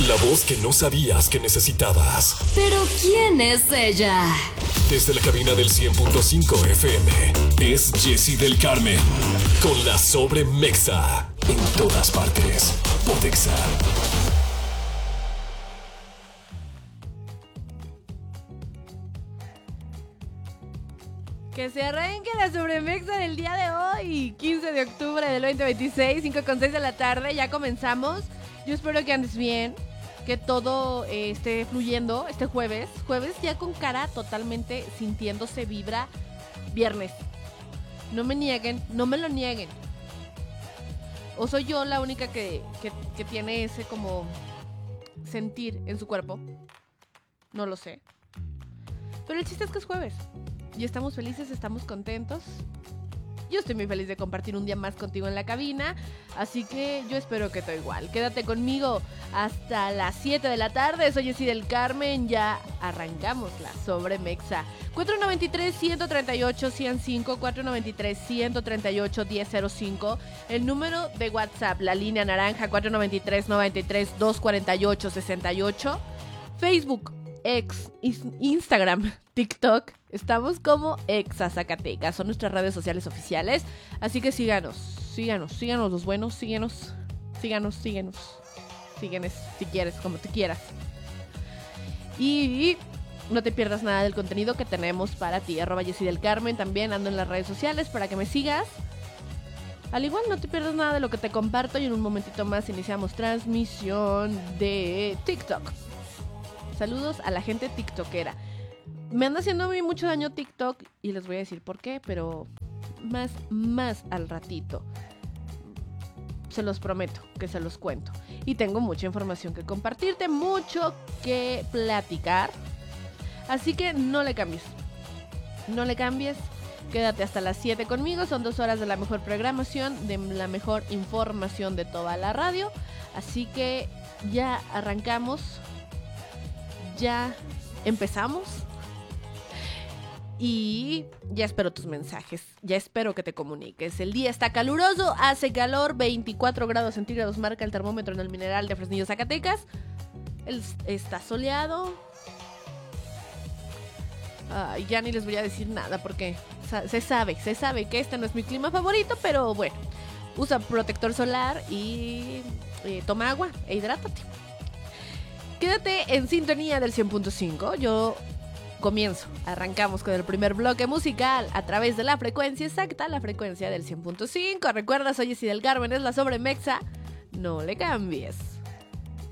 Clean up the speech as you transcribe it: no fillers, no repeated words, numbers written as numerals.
La voz que no sabías que necesitabas. ¿Pero quién es ella? Desde la cabina del 100.5 FM, es Jessy del Carmen. Con la Sobremexa. En todas partes. Pontexa. Que se arranque la Sobremexa del día de hoy, 15 de octubre del 2026, 5:06 de la tarde, ya comenzamos. Yo espero que andes bien, que todo esté fluyendo este jueves ya con cara totalmente sintiéndose vibra viernes. No me nieguen, no me lo nieguen. ¿O soy yo la única que tiene ese como sentir en su cuerpo? No lo sé. Pero el chiste es que es jueves. Y estamos felices, estamos contentos. Yo estoy muy feliz de compartir un día más contigo en la cabina. Así que yo espero que todo igual. Quédate conmigo hasta las 7 de la tarde. Soy Jessy del Carmen. Ya arrancamos la Sobremexa. 493-138-105, 493-138-1005. El número de WhatsApp, la línea naranja, 493-93-248-68. Facebook, Instagram, TikTok, estamos como Exa Zacatecas, son nuestras redes sociales oficiales, así que síganos los buenos, síguenos si quieres, como tú quieras. Y no te pierdas nada del contenido que tenemos para ti, @Jessy del Carmen, también ando en las redes sociales para que me sigas. Al igual no te pierdas nada de lo que te comparto y en un momentito más iniciamos transmisión de TikTok. Saludos a la gente tiktokera. Me anda haciendo a mí mucho daño TikTok y les voy a decir por qué, pero más al ratito. Se los prometo que se los cuento. Y tengo mucha información que compartirte, mucho que platicar. Así que no le cambies. No le cambies. Quédate hasta las 7 conmigo. Son 2 horas de la mejor programación, de la mejor información de toda la radio. Así que ya arrancamos. Ya empezamos y ya espero tus mensajes, ya espero que te comuniques. El día está caluroso, hace calor, 24 grados centígrados marca el termómetro en el Mineral de Fresnillo, Zacatecas. Está soleado. Ya ni les voy a decir nada porque se sabe que este no es mi clima favorito, pero bueno, usa protector solar y toma agua e hidrátate. Quédate en sintonía del 100.5. Yo arrancamos con el primer bloque musical a través de la frecuencia exacta, la frecuencia del 100.5. Recuerda, soy Jessy del Carmen, es la Sobremexa. No le cambies.